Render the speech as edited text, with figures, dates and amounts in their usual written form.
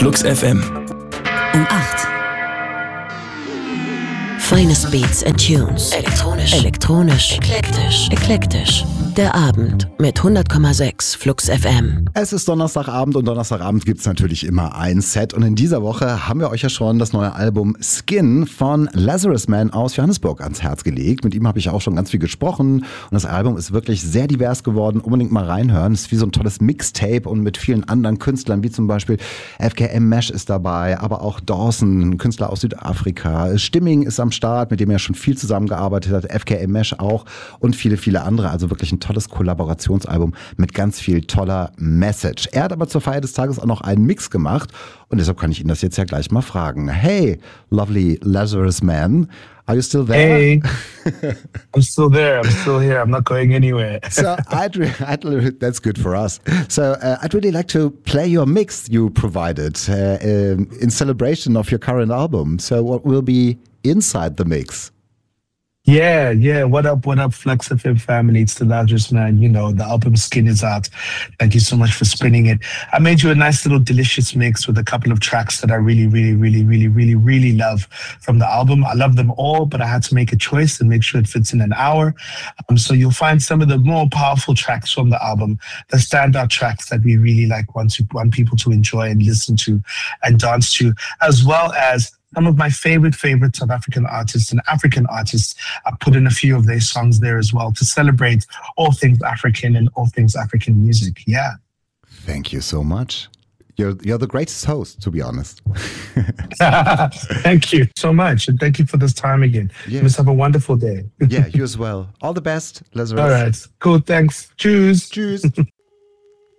Flux FM. Um 8. Finest Beats and Tunes. Elektronisch. Eklektisch. Der Abend mit 100,6 Flux FM. Es ist Donnerstagabend und Donnerstagabend gibt es natürlich immer ein Set. Und in dieser Woche haben wir euch ja schon das neue Album Skin von Lazarus Man aus Johannesburg ans Herz gelegt. Mit ihm habe ich auch schon ganz viel gesprochen. Und das Album ist wirklich sehr divers geworden. Unbedingt mal reinhören. Es ist wie so ein tolles Mixtape und mit vielen anderen Künstlern, wie zum Beispiel FKM Mesh ist dabei, aber auch Dawson, ein Künstler aus Südafrika. Stimming ist am Start, mit dem er schon viel zusammengearbeitet hat. FKM Mesh auch und viele, viele andere. Also wirklich ein tolles Kollaborationsalbum mit ganz viel toller Message. Er hat aber zur Feier des Tages auch noch einen Mix gemacht und deshalb kann ich ihn das jetzt ja gleich mal fragen. Hey, lovely Lazarus Man, are you still there? Hey, I'm still there. I'm still here. I'm not going anywhere. So that's good for us. So I'd really like to play your mix you provided in celebration of your current album. So what will be inside the mix? Yeah. What up, Flux FM family? It's the Lazarus Man. You know, the album Skin is out. Thank you so much for spinning it. I made you a nice little delicious mix with a couple of tracks that I really love from the album. I love them all, but I had to make a choice and make sure it fits in an hour. So you'll find some of the more powerful tracks from the album, the standout tracks that we really want people to enjoy and listen to and dance to, as well as some of my favorite South African artists and African artists. I put in a few of their songs there as well to celebrate all things African and all things African music. Yeah. Thank you so much. You're the greatest host, to be honest. Thank you so much. And thank you for this time again. Yeah. You must have a wonderful day. Yeah, you as well. All the best, Lazarus. All right. Cool. Thanks. Tschüss. Tschüss.